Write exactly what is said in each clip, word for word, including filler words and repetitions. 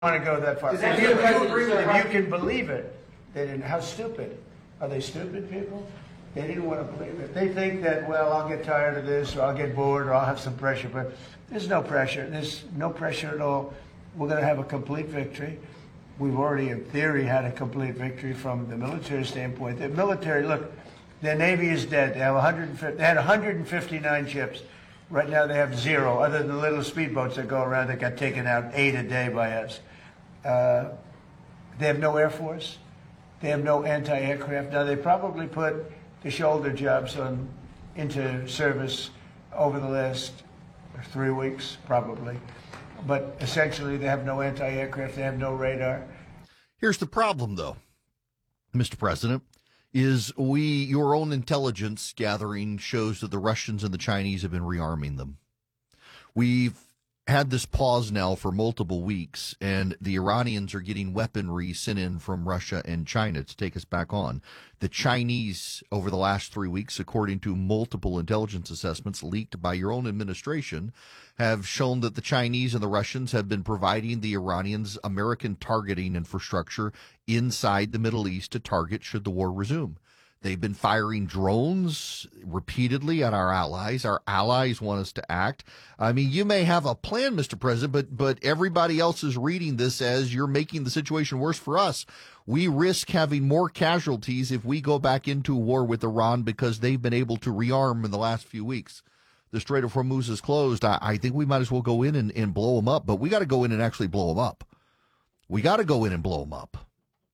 want to go that far. If you, if you can believe it, they didn't. How stupid. Are they stupid people? They didn't want to believe it. They think that, well, I'll get tired of this, or I'll get bored, or I'll have some pressure. But there's no pressure. There's no pressure at all. We're going to have a complete victory. We've already, in theory, had a complete victory from the military standpoint. The military, look, their Navy is dead. They have one hundred fifty, they had one hundred fifty-nine ships. Right now they have zero, other than the little speedboats that go around that got taken out eight a day by us. Uh, they have no Air Force. They have no anti-aircraft. Now, they probably put the shoulder jobs on into service over the last three weeks, probably. But essentially, they have no anti-aircraft. They have no radar. Here's the problem, though, Mister President, is we, your own intelligence gathering shows that the Russians and the Chinese have been rearming them. We've had this pause now for multiple weeks, and the Iranians are getting weaponry sent in from Russia and China to take us back on. The Chinese, over the last three weeks, according to multiple intelligence assessments leaked by your own administration, have shown that the Chinese and the Russians have been providing the Iranians American targeting infrastructure inside the Middle East to target should the war resume. They've been firing drones repeatedly at our allies. Our allies want us to act. I mean, you may have a plan, Mister President, but but everybody else is reading this as you're making the situation worse for us. We risk having more casualties if we go back into war with Iran because they've been able to rearm in the last few weeks. The Strait of Hormuz is closed. I, I think we might as well go in and, and blow them up, but we got to go in and actually blow them up. We got to go in and blow them up.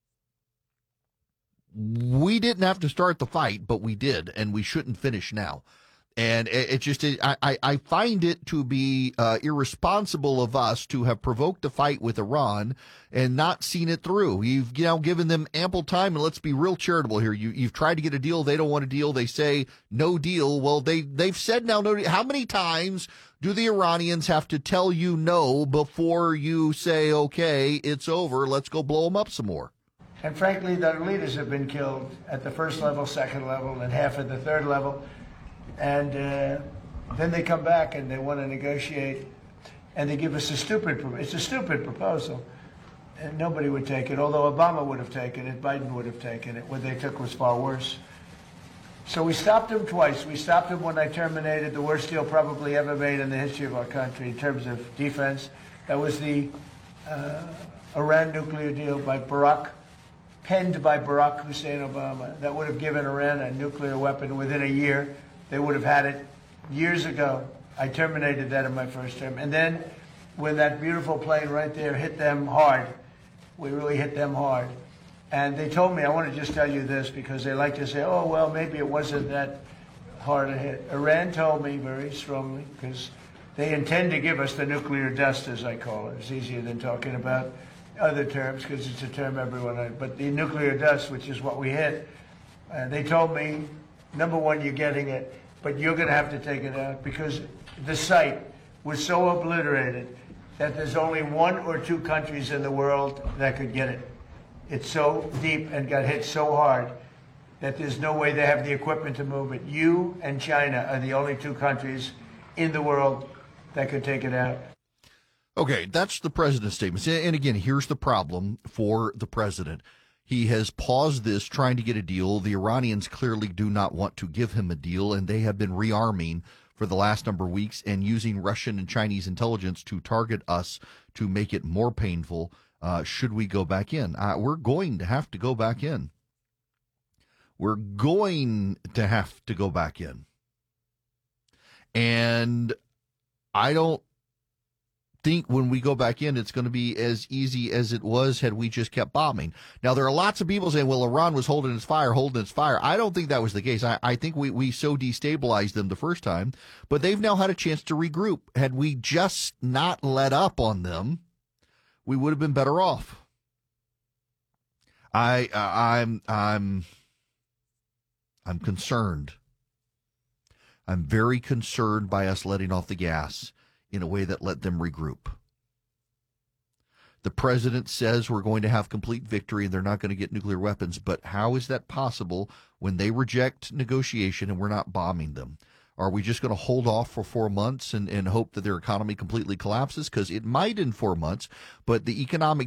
We didn't have to start the fight, but we did, and we shouldn't finish now. And it, it just, it, I, I find it to be uh, irresponsible of us to have provoked a fight with Iran and not seen it through. You've you know given them ample time, and let's be real charitable here. You, you've tried to get a deal. They don't want a deal. They say no deal. Well, they, they've said now no deal. How many times do the Iranians have to tell you no before you say, okay, it's over, let's go blow them up some more? And frankly, their leaders have been killed at the first level, second level, and half at the third level. And uh, then they come back and they want to negotiate, and they give us a stupid, it's a stupid proposal. And nobody would take it, although Obama would have taken it, Biden would have taken it. What they took was far worse. So we stopped them twice. We stopped them when I terminated the worst deal probably ever made in the history of our country in terms of defense. That was the uh, Iran nuclear deal by Barack, penned by Barack Hussein Obama. That would have given Iran a nuclear weapon within a year. They would have had it years ago. I terminated that in my first term. And then when that beautiful plane right there hit them hard, we really hit them hard. And they told me, I want to just tell you this because they like to say, oh, well, maybe it wasn't that hard a hit. Iran told me very strongly, because they intend to give us the nuclear dust, as I call it. It's easier than talking about other terms because it's a term everyone, but the nuclear dust, which is what we hit, uh, they told me, number one, you're getting it, but you're going to have to take it out because the site was so obliterated that there's only one or two countries in the world that could get it. It's so deep and got hit so hard that there's no way they have the equipment to move it. You and China are the only two countries in the world that could take it out. Okay, that's the president's statements. And again, here's the problem for the president. He has paused this, trying to get a deal. The Iranians clearly do not want to give him a deal, and they have been rearming for the last number of weeks and using Russian and Chinese intelligence to target us to make it more painful uh, should we go back in. Uh, we're going to have to go back in. We're going to have to go back in. And I don't think when we go back in, it's going to be as easy as it was had we just kept bombing. Now, there are lots of people saying, well, Iran was holding its fire, holding its fire. I don't think that was the case. I, I think we, we so destabilized them the first time, but they've now had a chance to regroup. Had we just not let up on them, we would have been better off. I, uh, I'm, I'm, I'm concerned. I'm very concerned by us letting off the gas in a way that let them regroup. The president says we're going to have complete victory and they're not going to get nuclear weapons, but how is that possible when they reject negotiation and we're not bombing them? Are we just going to hold off for four months and, and hope that their economy completely collapses? Because it might in four months, but the economic